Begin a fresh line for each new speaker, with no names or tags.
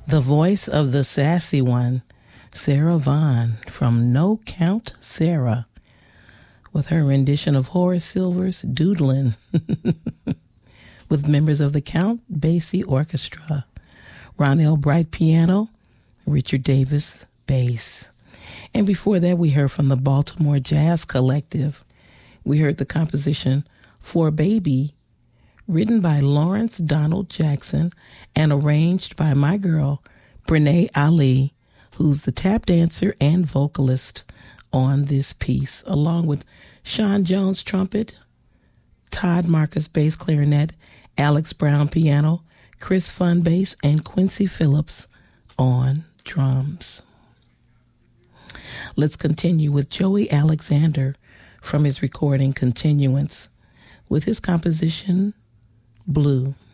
The voice of the sassy one, Sarah Vaughan from No Count Sarah, with her rendition of Horace Silver's Doodlin', with members of the Count Basie Orchestra, Ronell Bright piano, Richard Davis bass. And before that, we heard from the Baltimore Jazz Collective. We heard the composition For Baby, written by Lawrence Donald Jackson and arranged by my girl, Brene Ali, who's the tap dancer and vocalist on this piece, along with Sean Jones trumpet, Todd Marcus bass clarinet, Alex Brown piano, Chris Fun bass, and Quincy Phillips on drums. Let's continue with Joey Alexander from his recording Continuance with his composition, Blue.